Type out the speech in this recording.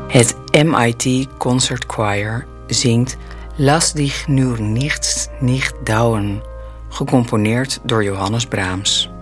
Het MIT Concert Choir zingt Lass dich nur nicht dauern, gecomponeerd door Johannes Brahms.